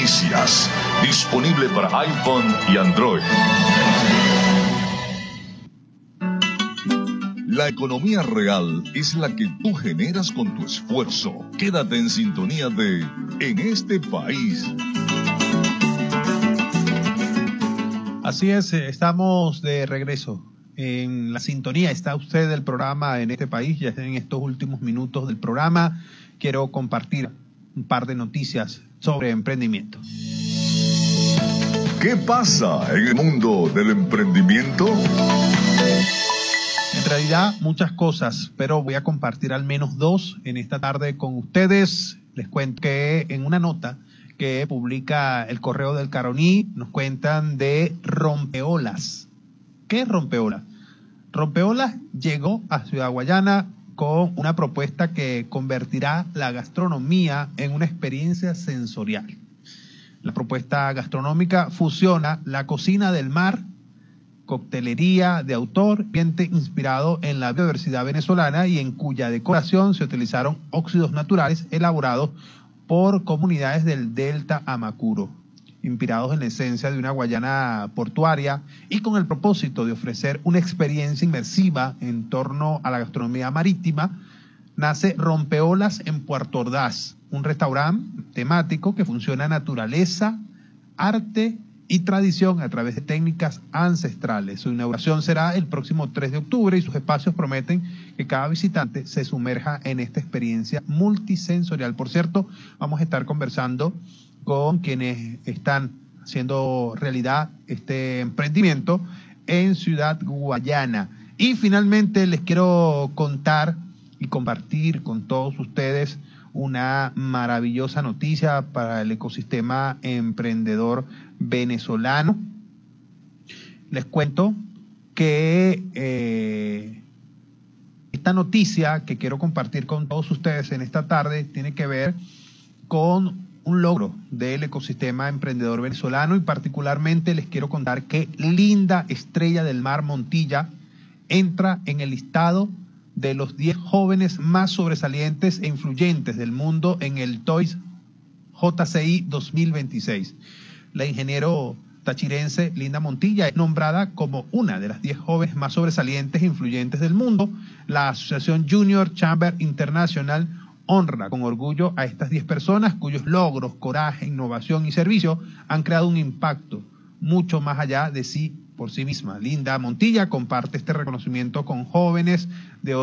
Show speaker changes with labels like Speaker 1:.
Speaker 1: Noticias, disponible para iPhone y Android. La economía real es la que tú generas con tu esfuerzo. Quédate en sintonía de En este país.
Speaker 2: Así es, estamos de regreso. En la sintonía está usted del programa En este país. Ya en estos últimos minutos del programa quiero compartir un par de noticias sobre emprendimiento.
Speaker 1: ¿Qué pasa en el mundo del emprendimiento?
Speaker 2: En realidad muchas cosas, pero voy a compartir al menos dos en esta tarde con ustedes. Les cuento que en una nota que publica el Correo del Caroní nos cuentan de Rompeolas. ¿Qué es Rompeolas? Rompeolas llegó a Ciudad Guayana con una propuesta que convertirá la gastronomía en una experiencia sensorial. La propuesta gastronómica fusiona la cocina del mar, coctelería de autor, ambiente inspirado en la biodiversidad venezolana y en cuya decoración se utilizaron óxidos naturales elaborados por comunidades del Delta Amacuro, inspirados en la esencia de una Guayana portuaria y con el propósito de ofrecer una experiencia inmersiva en torno a la gastronomía marítima. Nace Rompeolas en Puerto Ordaz, un restaurante temático que fusiona naturaleza, arte y tradición a través de técnicas ancestrales. Su inauguración será el próximo 3 de octubre y sus espacios prometen que cada visitante se sumerja en esta experiencia multisensorial. Por cierto, vamos a estar conversando con quienes están haciendo realidad este emprendimiento en Ciudad Guayana. Y finalmente les quiero contar y compartir con todos ustedes una maravillosa noticia para el ecosistema emprendedor venezolano. Les cuento que esta noticia que quiero compartir con todos ustedes en esta tarde tiene que ver con un logro del ecosistema emprendedor venezolano y particularmente les quiero contar que Linda Estrella del Mar Montilla entra en el listado de los 10 jóvenes más sobresalientes e influyentes del mundo en el Toys JCI 2026. La ingeniero tachirense Linda Montilla es nombrada como una de las 10 jóvenes más sobresalientes e influyentes del mundo. La Asociación Junior Chamber International honra con orgullo a estas 10 personas cuyos logros, coraje, innovación y servicio han creado un impacto mucho más allá de sí por sí misma. Linda Montilla comparte este reconocimiento con jóvenes de